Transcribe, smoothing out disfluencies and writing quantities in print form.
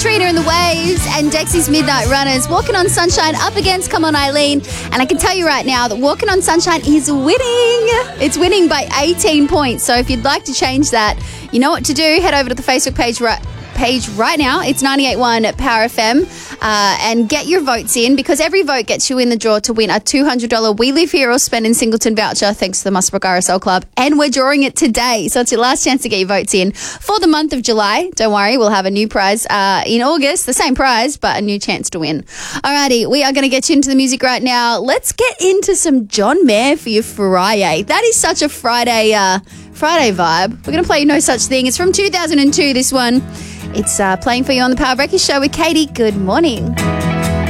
Katrina and the Waves and Dexy's Midnight Runners. Walking on Sunshine up against Come On Eileen. And I can tell you right now that Walking on Sunshine is winning. It's winning by 18 points. So if you'd like to change that, you know what to do. Head over to the Facebook page right now. It's 98.1 Power FM and get your votes in, because every vote gets you in the draw to win a $200 We Live Here or Spend in Singleton voucher thanks to the Musbrook RSL Club, and we're drawing it today, so it's your last chance to get your votes in for the month of July. Don't worry, we'll have a new prize in August, the same prize but a new chance to win. Alrighty, we are going to get you into the music right now. Let's get into some John Mayer for your Friday. That is such a Friday vibe. We're going to play No Such Thing. It's from 2002, this one. It's playing for you on the Power Breakfast Show with Katie. Good morning.